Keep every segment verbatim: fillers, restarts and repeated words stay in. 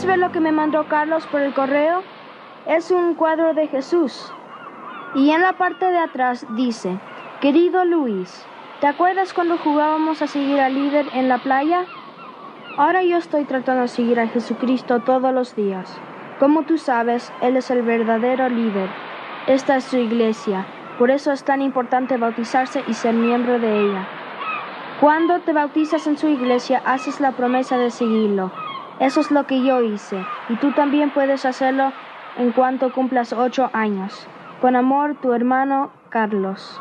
¿Quieres ver lo que me mandó Carlos por el correo? Es un cuadro de Jesús. Y en la parte de atrás dice: Querido Luis, ¿te acuerdas cuando jugábamos a seguir al líder en la playa? Ahora yo estoy tratando de seguir a Jesucristo todos los días. Como tú sabes, Él es el verdadero líder. Esta es su iglesia. Por eso es tan importante bautizarse y ser miembro de ella. Cuando te bautizas en su iglesia, haces la promesa de seguirlo. Eso es lo que yo hice, y tú también puedes hacerlo en cuanto cumplas ocho años. Con amor, tu hermano Carlos.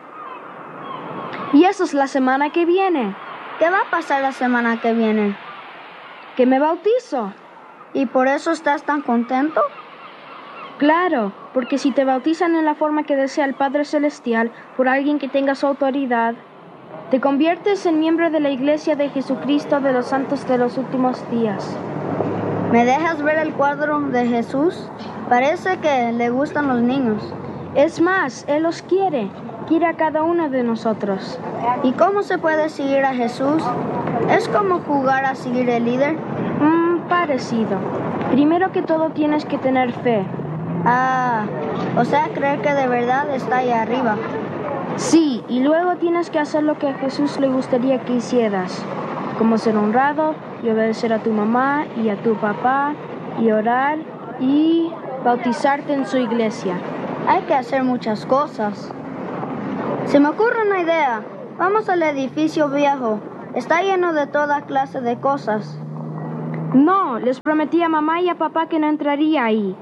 Y eso es la semana que viene. ¿Qué va a pasar la semana que viene? Que me bautizo. ¿Y por eso estás tan contento? Claro, porque si te bautizan en la forma que desea el Padre Celestial, por alguien que tenga su autoridad, te conviertes en miembro de la Iglesia de Jesucristo de los Santos de los Últimos Días. ¿Me dejas ver el cuadro de Jesús? Parece que le gustan los niños. Es más, Él los quiere. Quiere a cada uno de nosotros. ¿Y cómo se puede seguir a Jesús? ¿Es como jugar a seguir el líder? Mm, parecido. Primero que todo tienes que tener fe. Ah, o sea, creer que de verdad está ahí arriba. Sí, y luego tienes que hacer lo que a Jesús le gustaría que hicieras, como ser honrado y obedecer a tu mamá y a tu papá y orar y bautizarte en su iglesia. Hay que hacer muchas cosas. Se me ocurre una idea. Vamos al edificio viejo. Está lleno de toda clase de cosas. No, les prometí a mamá y a papá que no entraría ahí.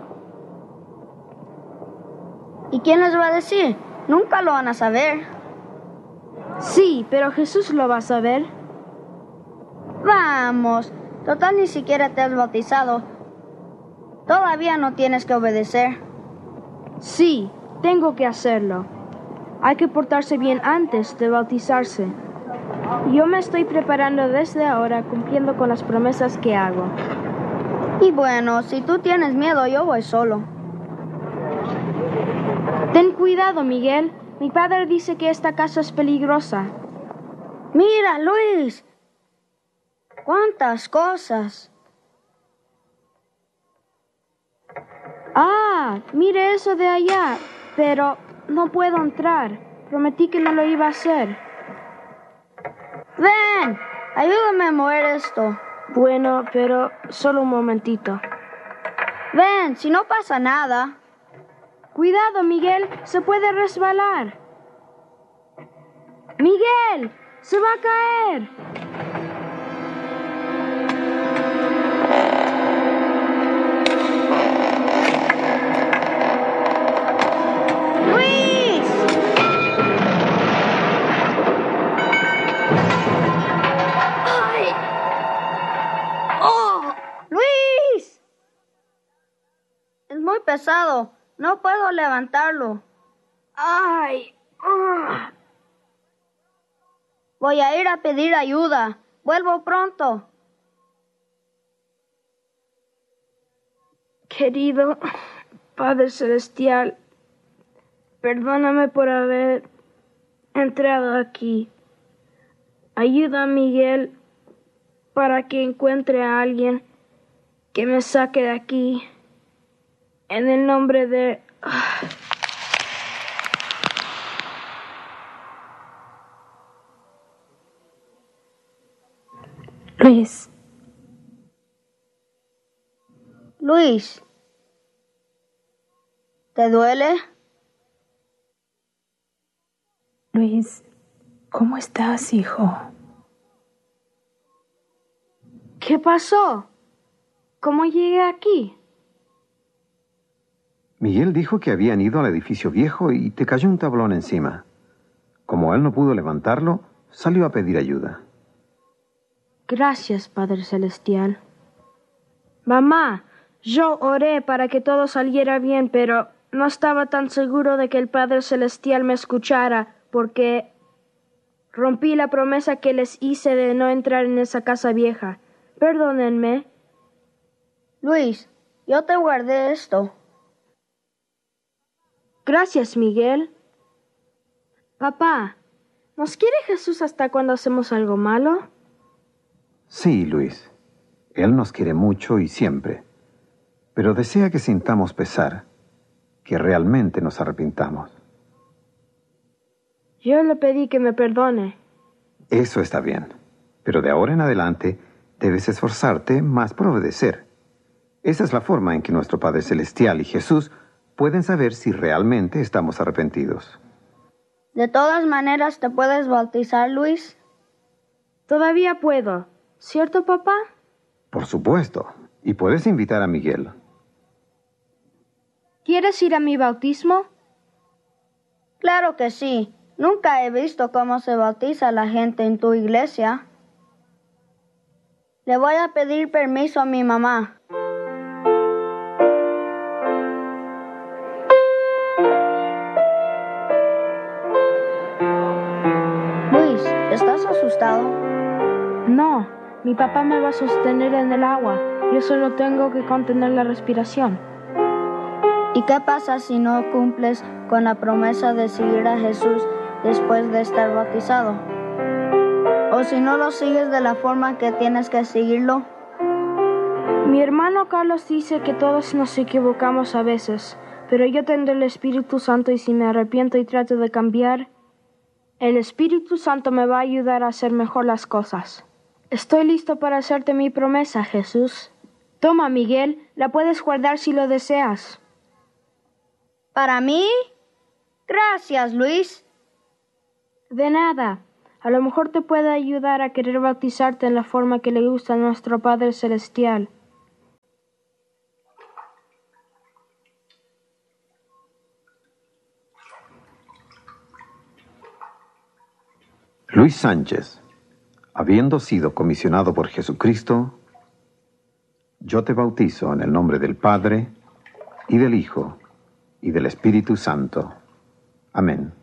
¿Y quién les va a decir? Nunca lo van a saber. Sí, pero Jesús lo va a saber. Vamos, total ni siquiera te has bautizado. Todavía no tienes que obedecer. Sí, tengo que hacerlo. Hay que portarse bien antes de bautizarse. Yo me estoy preparando desde ahora, cumpliendo con las promesas que hago. Y bueno, si tú tienes miedo, yo voy solo. Ten cuidado, Miguel. Mi padre dice que esta casa es peligrosa. Mira, Luis. ¿Cuántas cosas? Ah, mire eso de allá. Pero no puedo entrar. Prometí que no lo iba a hacer. Ven, ayúdame a mover esto. Bueno, pero solo un momentito. Ven, si no pasa nada. Cuidado, Miguel, se puede resbalar. ¡Miguel! ¡Se va a caer! ¡Luis! ¡Ay! ¡Oh! ¡Luis! Es muy pesado. No puedo levantarlo. ¡Ay! ¡Ugh! Voy a ir a pedir ayuda. Vuelvo pronto. Querido Padre Celestial, perdóname por haber entrado aquí. Ayuda a Miguel para que encuentre a alguien que me saque de aquí. En el nombre de... Luis. Luis. ¿Te duele? Luis, ¿cómo estás, hijo? ¿Qué pasó? ¿Cómo llegué aquí? Miguel dijo que habían ido al edificio viejo y te cayó un tablón encima. Como él no pudo levantarlo, salió a pedir ayuda. Gracias, Padre Celestial. Mamá, yo oré para que todo saliera bien, pero no estaba tan seguro de que el Padre Celestial me escuchara, porque rompí la promesa que les hice de no entrar en esa casa vieja. Perdónenme. Luis, yo te guardé esto. Gracias, Miguel. Papá, ¿nos quiere Jesús hasta cuando hacemos algo malo? Sí, Luis. Él nos quiere mucho y siempre, pero desea que sintamos pesar, que realmente nos arrepintamos. Yo le pedí que me perdone. Eso está bien, pero de ahora en adelante debes esforzarte más por obedecer. Esa es la forma en que nuestro Padre Celestial y Jesús pueden saber si realmente estamos arrepentidos. De todas maneras, ¿te puedes bautizar, Luis? Todavía puedo, ¿cierto, papá? Por supuesto, y puedes invitar a Miguel. ¿Quieres ir a mi bautismo? Claro que sí. Nunca he visto cómo se bautiza la gente en tu iglesia. Le voy a pedir permiso a mi mamá. Luis, ¿estás asustado? No, mi papá me va a sostener en el agua. Yo solo tengo que contener la respiración. ¿Y qué pasa si no cumples con la promesa de seguir a Jesús después de estar bautizado? ¿O si no lo sigues de la forma que tienes que seguirlo? Mi hermano Carlos dice que todos nos equivocamos a veces, pero yo tengo el Espíritu Santo y si me arrepiento y trato de cambiar, el Espíritu Santo me va a ayudar a hacer mejor las cosas. Estoy listo para hacerte mi promesa, Jesús. Toma, Miguel, la puedes guardar si lo deseas. ¿Para mí? Gracias, Luis. De nada. A lo mejor te puede ayudar a querer bautizarte en la forma que le gusta a nuestro Padre Celestial. Luis Sánchez, habiendo sido comisionado por Jesucristo, yo te bautizo en el nombre del Padre, y del Hijo, y del Espíritu Santo. Amén.